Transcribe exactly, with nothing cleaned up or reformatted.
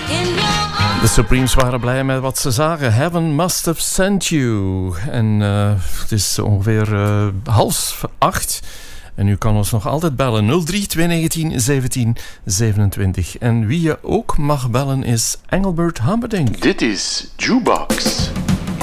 De Supremes waren blij met wat ze zagen. Heaven must have sent you. En uh, het is ongeveer uh, half acht. En u kan ons nog altijd bellen. nul drie twee negentien zeventien zevenentwintig. En wie je ook mag bellen is Engelbert Humperdinck. Dit is Jukebox.